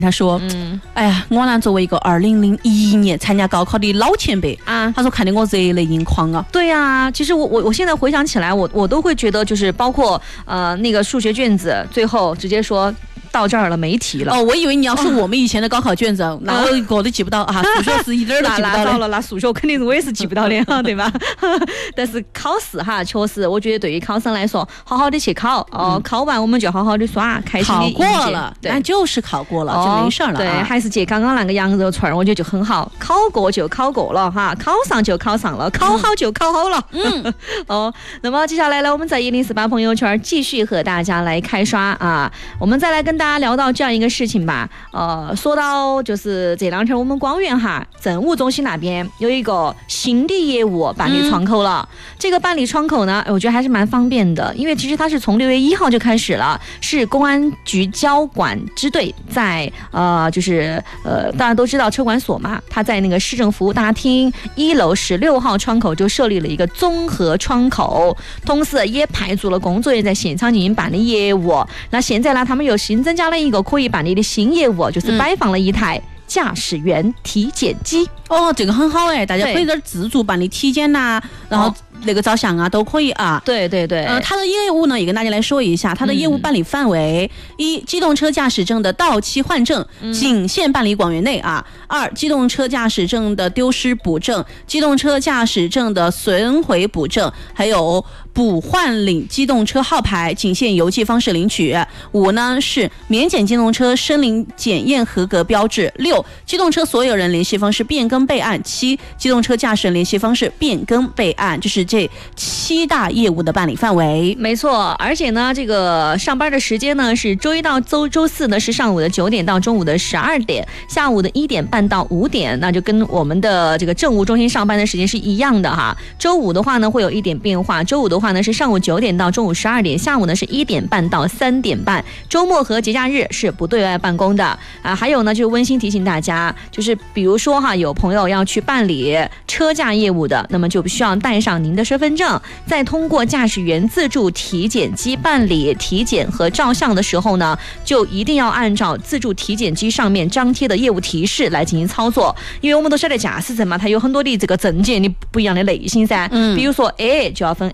他说，哎呀，我呢作为一个2001年参加高考的老前辈啊，他说看得我热泪盈眶啊。 对啊，其实我现在回想起来，我都会觉得就是包括那个数学卷子，最后直接说。到这儿了没题了。 哦，我以为你要说我们以前的高考卷子，那我一个都记不到啊，数学是一点儿都记不到了。那数学肯定是我也是记不到的哈，对吧？但是考试哈，确实我觉得对于考生来说，好好的去考哦，考完我们就好好的耍，开心的迎接。 考过了，那就是考过了，就没事了。 对，还是接刚刚那个羊肉串，我觉得就很好。考过就考过了哈，考上就考上了，考好就考好了。哦，那么接下来呢，我们在104.8朋友圈继续和大家来开刷啊，我们再来跟大家聊到这样一个事情吧。说到就是这两天我们广元哈政务中心那边有一个新的业务办理窗口了。这个办理窗口呢，我觉得还是蛮方便的，因为其实它是从6月1号就开始了，是公安局交管支队在大家都知道车管所嘛，它在那个市政服务大厅1楼16号窗口就设立了一个综合窗口，同时也派驻了工作人员在现场进行办理业务。那现在呢，他们又新增加了一个可以办理的新业务，就是摆放了一台驾驶员体检机。 哦，这个很好哎，大家可以在这自助办理体检呐，然后那个照相啊都可以啊。 对对对。 它的业务呢也跟大家来说一下，它的业务办理范围：一、机动车驾驶证的到期换证仅限办理广元内啊；二、机动车驾驶证的丢失补证、机动车驾驶证的损毁补证，还有补换领机动车号牌仅限邮寄方式领取。五呢是免检机动车申领检验合格标志。六、机动车所有人联系方式变更备案。七、机动车驾驶人联系方式变更备案。就是这7大业务的办理范围。 没错，而且呢，这个上班的时间呢是周一到周四呢是上午的9点到中午的12点，下午的1点半到5点，那就跟我们的这个政务中心上班的时间是一样的哈。周五的话呢会有一点变化，周五的话呢是上午9点到中午12点，下午呢是1点半到3点半，周末和节假日是不对外办公的啊。还有呢，就是温馨提醒大家，就是比如说哈，有朋友要去办理车驾业务的，那么就需要带上您的身份证，在通过驾驶员自助体检机办理体检和照相的时候呢，就一定要按照自助体检机上面张贴的业务提示来进行操作。因为我们都晓得驾驶证嘛，它有很多的这个证件，你不一样的类型噻。比如说 A 就要分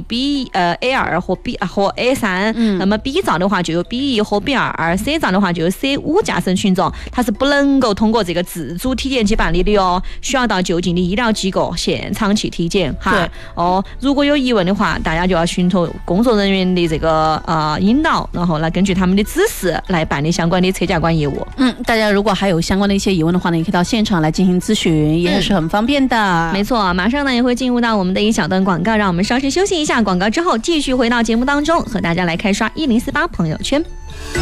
A1、B、A2 和 B 和 A3，那么 B 照的话就有 B1 和 B2，C 照的话就有 C5驾驶群众，它是不能够通过这个自主体检机办理的哦，需要到就近的医疗机构现场去体检哈。对哦，如果有疑问的话，大家就要寻求工作人员的这个引导，然后来根据他们的指示来办理相关的车驾管业务。 大家如果还有相关的一些疑问的话呢，也可以到现场来进行咨询，也是很方便的。 没错，马上呢也会进入到我们的一小段广告，让我们稍事休息一下，广告之后继续回到节目当中，和大家来开刷1048朋友圈。